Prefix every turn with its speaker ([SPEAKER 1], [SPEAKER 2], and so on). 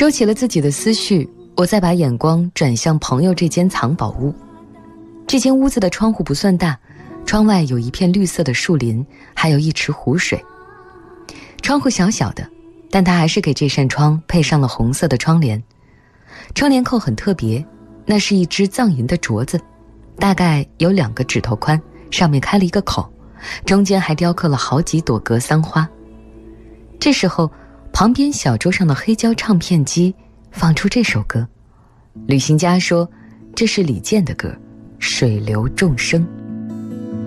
[SPEAKER 1] 收起了自己的思绪，我再把眼光转向朋友这间藏宝屋。这间屋子的窗户不算大，窗外有一片绿色的树林，还有一池湖水。窗户小小的，但他还是给这扇窗配上了红色的窗帘。窗帘扣很特别，那是一只藏银的镯子，大概有2个指头宽，上面开了一个口，中间还雕刻了好几朵格桑花。这时候，旁边小桌上的黑胶唱片机放出这首歌。旅行家说，这是李健的歌《水流众生》。